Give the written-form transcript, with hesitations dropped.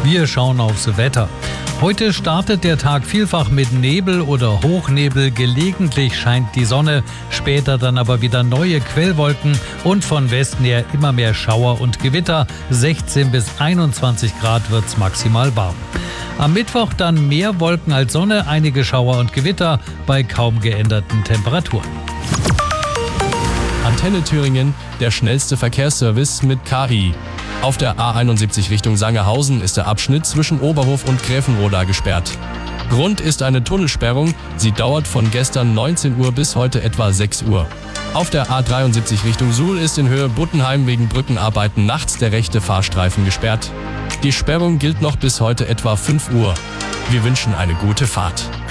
Wir schauen aufs Wetter. Heute startet der Tag vielfach mit Nebel oder Hochnebel. Gelegentlich scheint die Sonne, später dann aber wieder neue Quellwolken und von Westen her immer mehr Schauer und Gewitter. 16 bis 21 Grad wird's maximal warm. Am Mittwoch dann mehr Wolken als Sonne, einige Schauer und Gewitter bei kaum geänderten Temperaturen. Antenne Thüringen, der schnellste Verkehrsservice mit KI. Auf der A71 Richtung Sangerhausen ist der Abschnitt zwischen Oberhof und Gräfenroda gesperrt. Grund ist eine Tunnelsperrung, sie dauert von gestern 19 Uhr bis heute etwa 6 Uhr. Auf der A73 Richtung Suhl ist in Höhe Buttenheim wegen Brückenarbeiten nachts der rechte Fahrstreifen gesperrt. Die Sperrung gilt noch bis heute etwa 5 Uhr. Wir wünschen eine gute Fahrt.